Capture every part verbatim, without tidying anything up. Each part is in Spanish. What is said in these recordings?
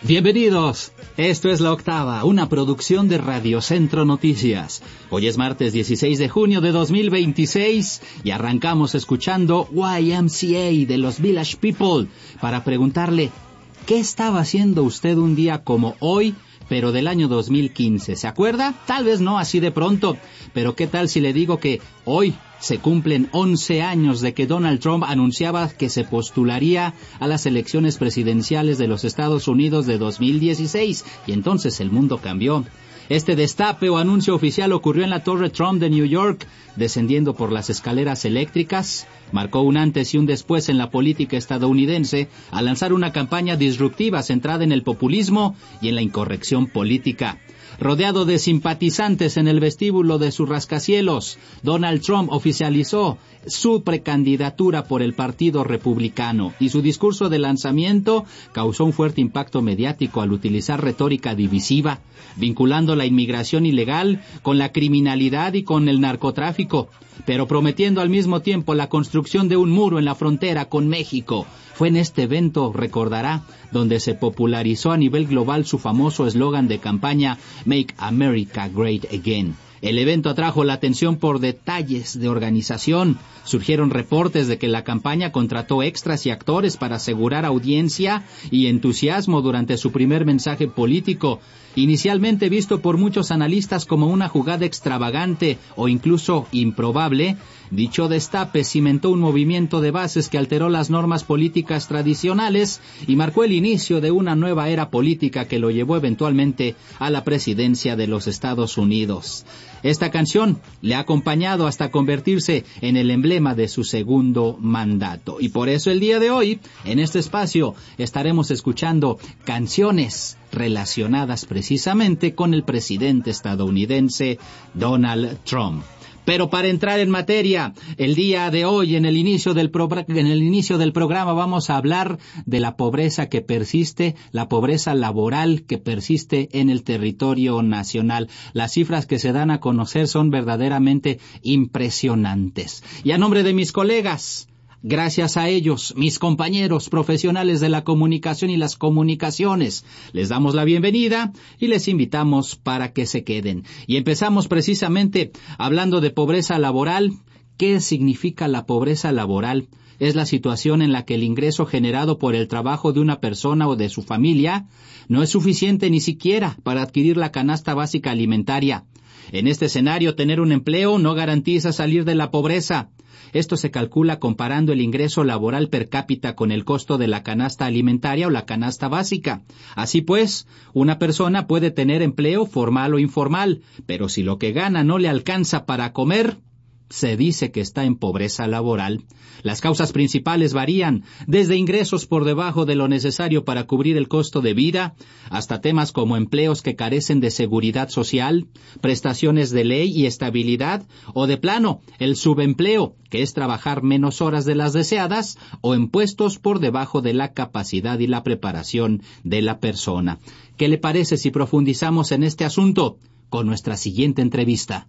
Bienvenidos, esto es La Octava, una producción de Radio Centro Noticias. Hoy es martes dieciséis de junio de dos mil veintiséis y arrancamos escuchando Y M C A de los Village People para preguntarle, ¿qué estaba haciendo usted un día como hoy, pero del año dos mil quince? ¿Se acuerda? Tal vez no así de pronto, pero ¿qué tal si le digo que hoy se cumplen once años de que Donald Trump anunciaba que se postularía a las elecciones presidenciales de los Estados Unidos de dos mil dieciséis, y entonces el mundo cambió? Este destape o anuncio oficial ocurrió en la Torre Trump de New York, descendiendo por las escaleras eléctricas. Marcó un antes y un después en la política estadounidense al lanzar una campaña disruptiva centrada en el populismo y en la incorrección política. Rodeado de simpatizantes en el vestíbulo de su rascacielos, Donald Trump oficializó su precandidatura por el Partido Republicano y su discurso de lanzamiento causó un fuerte impacto mediático al utilizar retórica divisiva, vinculando la inmigración ilegal con la criminalidad y con el narcotráfico, pero prometiendo al mismo tiempo la construcción de un muro en la frontera con México. Fue en este evento, recordará, donde se popularizó a nivel global su famoso eslogan de campaña Make America Great Again. El evento atrajo la atención por detalles de organización. Surgieron reportes de que la campaña contrató extras y actores para asegurar audiencia y entusiasmo durante su primer mensaje político, inicialmente visto por muchos analistas como una jugada extravagante o incluso improbable. Dicho destape cimentó un movimiento de bases que alteró las normas políticas tradicionales y marcó el inicio de una nueva era política que lo llevó eventualmente a la presidencia de los Estados Unidos. Esta canción le ha acompañado hasta convertirse en el emblema de su segundo mandato. Y por eso el día de hoy, en este espacio, estaremos escuchando canciones relacionadas precisamente con el presidente estadounidense Donald Trump. Pero para entrar en materia, el día de hoy, en el inicio del pro- en el inicio del programa, vamos a hablar de la pobreza que persiste, la pobreza laboral que persiste en el territorio nacional. Las cifras que se dan a conocer son verdaderamente impresionantes. Y a nombre de mis colegas, gracias a ellos, mis compañeros profesionales de la comunicación y las comunicaciones, les damos la bienvenida y les invitamos para que se queden. Y empezamos precisamente hablando de pobreza laboral. ¿Qué significa la pobreza laboral? Es la situación en la que el ingreso generado por el trabajo de una persona o de su familia no es suficiente ni siquiera para adquirir la canasta básica alimentaria. En este escenario, tener un empleo no garantiza salir de la pobreza. Esto se calcula comparando el ingreso laboral per cápita con el costo de la canasta alimentaria o la canasta básica. Así pues, una persona puede tener empleo formal o informal, pero si lo que gana no le alcanza para comer, se dice que está en pobreza laboral. Las causas principales varían, desde ingresos por debajo de lo necesario para cubrir el costo de vida, hasta temas como empleos que carecen de seguridad social, prestaciones de ley y estabilidad, o de plano, el subempleo, que es trabajar menos horas de las deseadas, o en puestos por debajo de la capacidad y la preparación de la persona. ¿Qué le parece si profundizamos en este asunto con nuestra siguiente entrevista?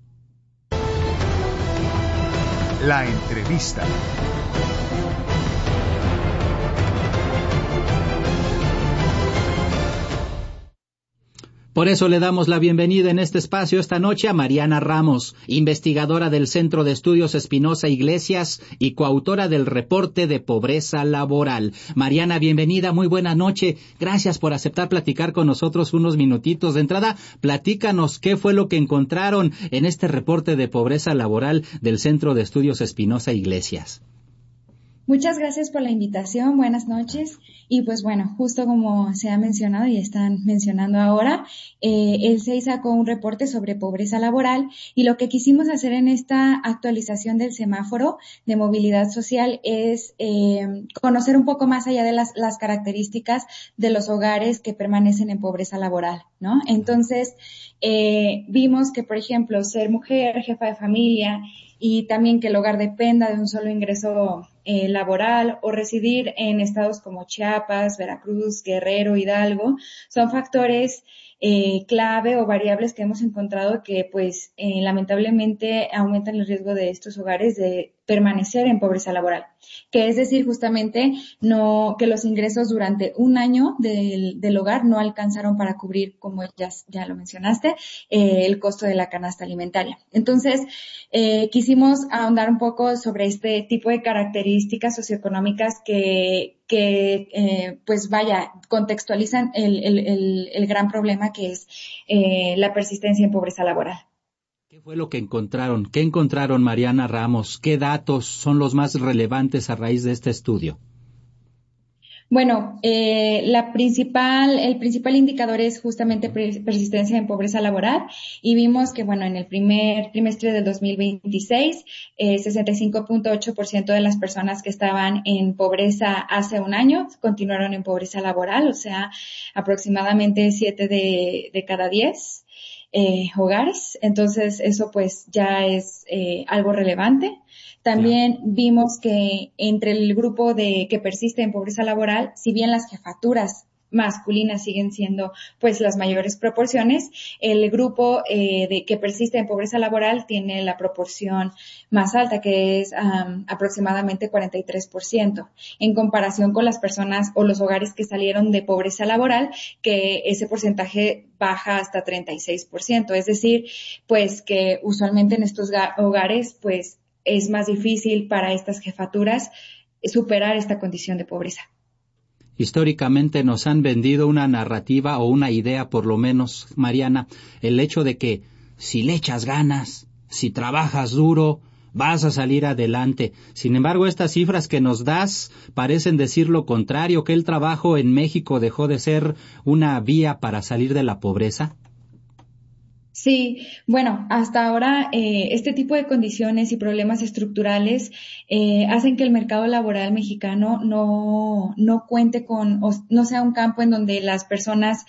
La entrevista. Por eso le damos la bienvenida en este espacio esta noche a Mariana Ramos, investigadora del Centro de Estudios Espinosa Iglesias y coautora del reporte de pobreza laboral. Mariana, bienvenida, muy buena noche. Gracias por aceptar platicar con nosotros unos minutitos. De entrada, platícanos qué fue lo que encontraron en este reporte de pobreza laboral del Centro de Estudios Espinosa Iglesias. Muchas gracias por la invitación, buenas noches. Y pues bueno, justo como se ha mencionado y están mencionando ahora, eh, el S E I sacó un reporte sobre pobreza laboral y lo que quisimos hacer en esta actualización del semáforo de movilidad social es eh, conocer un poco más allá de las, las características de los hogares que permanecen en pobreza laboral, ¿no? Entonces, eh, vimos que, por ejemplo, ser mujer, jefa de familia, y también que el hogar dependa de un solo ingreso eh, laboral o residir en estados como Chiapas, Veracruz, Guerrero, Hidalgo, son factores eh, clave o variables que hemos encontrado que pues eh, lamentablemente aumentan el riesgo de estos hogares de permanecer en pobreza laboral, que es decir, justamente no que los ingresos durante un año del, del hogar no alcanzaron para cubrir, como ya, ya lo mencionaste, eh, el costo de la canasta alimentaria. Entonces, eh, quisimos ahondar un poco sobre este tipo de características socioeconómicas que, que eh, pues vaya, contextualizan el, el, el, el gran problema que es eh, la persistencia en pobreza laboral. ¿Qué fue lo que encontraron? ¿Qué encontraron, Mariana Ramos? ¿Qué datos son los más relevantes a raíz de este estudio? Bueno, eh, la principal, el principal indicador es justamente persistencia en pobreza laboral y vimos que, bueno, en el primer trimestre del dos mil veintiséis, eh, sesenta y cinco punto ocho por ciento de las personas que estaban en pobreza hace un año continuaron en pobreza laboral, o sea, aproximadamente siete de, de cada diez. Eh, hogares, entonces eso pues ya es eh, algo relevante. También vimos que entre el grupo de que persiste en pobreza laboral, si bien las jefaturas masculinas siguen siendo pues las mayores proporciones, el grupo eh, de que persiste en pobreza laboral tiene la proporción más alta, que es um, aproximadamente cuarenta y tres por ciento, en comparación con las personas o los hogares que salieron de pobreza laboral, que ese porcentaje baja hasta treinta y seis por ciento, es decir, pues que usualmente en estos hogares pues es más difícil para estas jefaturas superar esta condición de pobreza. Históricamente nos han vendido una narrativa o una idea, por lo menos, Mariana, el hecho de que si le echas ganas, si trabajas duro, vas a salir adelante. Sin embargo, estas cifras que nos das parecen decir lo contrario, que el trabajo en México dejó de ser una vía para salir de la pobreza. Sí, bueno, hasta ahora eh, este tipo de condiciones y problemas estructurales eh, hacen que el mercado laboral mexicano no, no cuente con, o no sea un campo en donde las personas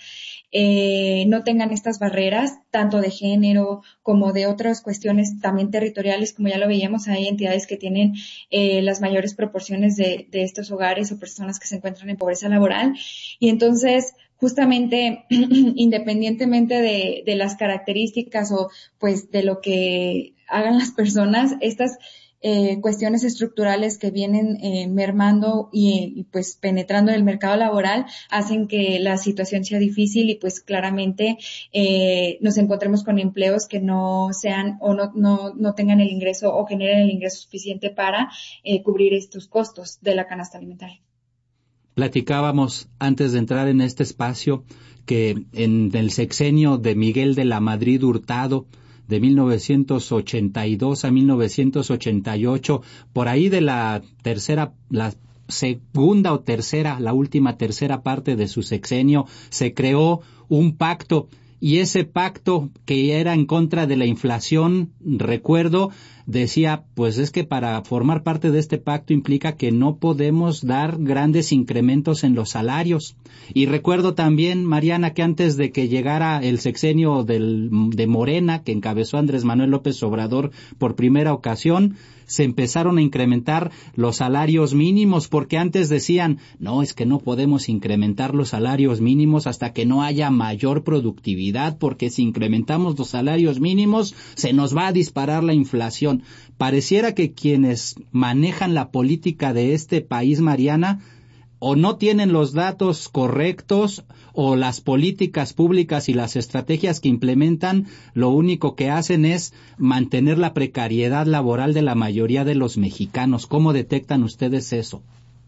eh, no tengan estas barreras, tanto de género como de otras cuestiones también territoriales, como ya lo veíamos, hay entidades que tienen eh, las mayores proporciones de, de estos hogares o personas que se encuentran en pobreza laboral. Y entonces, justamente, independientemente de, de las características o pues de lo que hagan las personas, estas eh, cuestiones estructurales que vienen eh, mermando y, y pues penetrando en el mercado laboral hacen que la situación sea difícil y pues claramente eh, nos encontremos con empleos que no sean o no, no, no tengan el ingreso o generen el ingreso suficiente para eh, cubrir estos costos de la canasta alimentaria. Platicábamos antes de entrar en este espacio que en el sexenio de Miguel de la Madrid Hurtado, de mil novecientos ochenta y dos a mil novecientos ochenta y ocho, por ahí de la tercera, la segunda o tercera, la última tercera parte de su sexenio, se creó un pacto, y ese pacto que era en contra de la inflación, recuerdo, decía, pues es que para formar parte de este pacto implica que no podemos dar grandes incrementos en los salarios. Y recuerdo también, Mariana, que antes de que llegara el sexenio del, de Morena, que encabezó Andrés Manuel López Obrador por primera ocasión, se empezaron a incrementar los salarios mínimos, porque antes decían, no, es que no podemos incrementar los salarios mínimos hasta que no haya mayor productividad, porque si incrementamos los salarios mínimos se nos va a disparar la inflación. Pareciera que quienes manejan la política de este país, Mariana, o no tienen los datos correctos, o las políticas públicas y las estrategias que implementan lo único que hacen es mantener la precariedad laboral de la mayoría de los mexicanos. ¿Cómo detectan ustedes eso?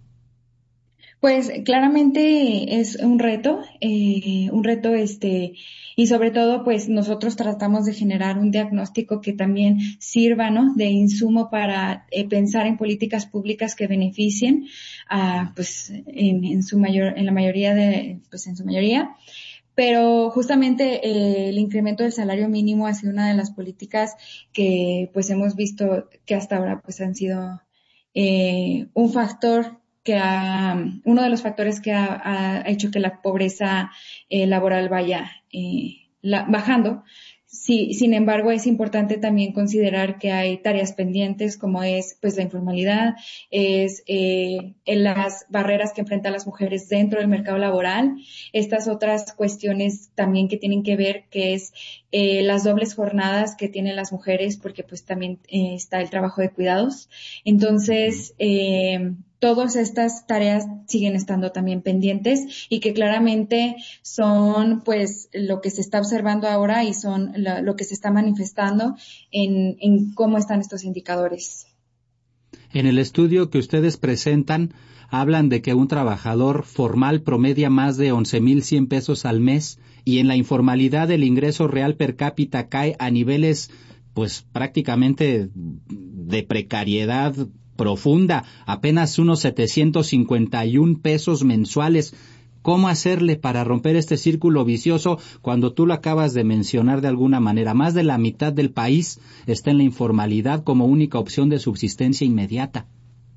Pues claramente es un reto, eh, un reto este, y sobre todo pues nosotros tratamos de generar un diagnóstico que también sirva, ¿no?, de insumo para eh, pensar en políticas públicas que beneficien a, pues, en, en su mayor, en la mayoría de, pues en su mayoría. Pero justamente eh, el incremento del salario mínimo ha sido una de las políticas que pues hemos visto que hasta ahora pues han sido eh, un factor que ha, uno de los factores que ha, ha hecho que la pobreza eh, laboral vaya eh, la, bajando. Sí, sin embargo, es importante también considerar que hay tareas pendientes, como es pues la informalidad, es eh, en las barreras que enfrentan las mujeres dentro del mercado laboral, estas otras cuestiones también que tienen que ver, que es eh, las dobles jornadas que tienen las mujeres, porque pues también eh, está el trabajo de cuidados. Entonces, eh, todas estas tareas siguen estando también pendientes y que claramente son pues lo que se está observando ahora y son la, lo que se está manifestando en, en cómo están estos indicadores. En el estudio que ustedes presentan, hablan de que un trabajador formal promedia más de once mil cien pesos al mes y en la informalidad el ingreso real per cápita cae a niveles pues prácticamente de precariedad profunda, apenas unos setecientos cincuenta y un pesos mensuales. ¿Cómo hacerle para romper este círculo vicioso cuando tú lo acabas de mencionar de alguna manera? Más de la mitad del país está en la informalidad como única opción de subsistencia inmediata.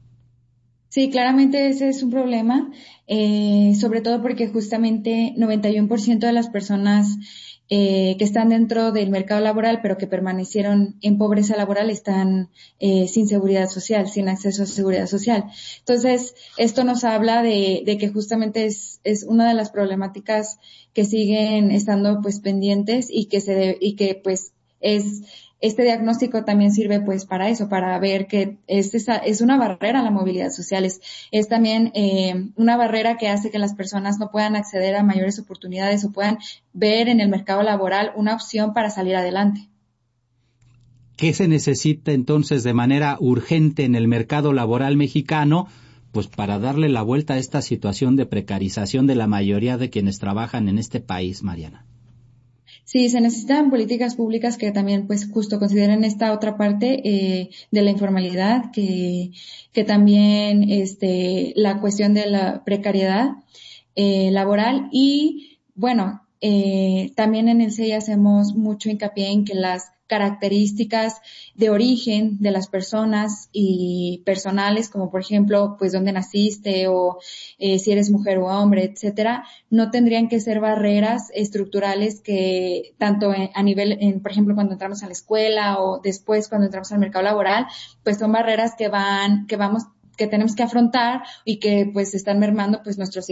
Sí, claramente ese es un problema, eh, sobre todo porque justamente noventa y uno por ciento de las personas eh, que están dentro del mercado laboral, pero que permanecieron en pobreza laboral, están eh, sin seguridad social, sin acceso a seguridad social. Entonces, esto nos habla de, de que justamente es, es una de las problemáticas que siguen estando pues pendientes y que se de, y que pues es este diagnóstico también sirve pues para eso, para ver que es, esa, es una barrera a la movilidad social, es, es también eh, una barrera que hace que las personas no puedan acceder a mayores oportunidades o puedan ver en el mercado laboral una opción para salir adelante. ¿Qué se necesita entonces de manera urgente en el mercado laboral mexicano? Pues para darle la vuelta a esta situación de precarización de la mayoría de quienes trabajan en este país, Mariana. Sí, se necesitan políticas públicas que también, pues, justo consideren esta otra parte eh, de la informalidad, que que también, este, la cuestión de la precariedad eh, laboral y, bueno, eh, también en el C E I hacemos mucho hincapié en que las características de origen de las personas y personales, como por ejemplo, pues dónde naciste o eh, si eres mujer o hombre, etcétera, no tendrían que ser barreras estructurales que tanto en, a nivel, en, por ejemplo, cuando entramos a la escuela o después cuando entramos al mercado laboral, pues son barreras que van, que vamos, que tenemos que afrontar y que pues están mermando pues nuestros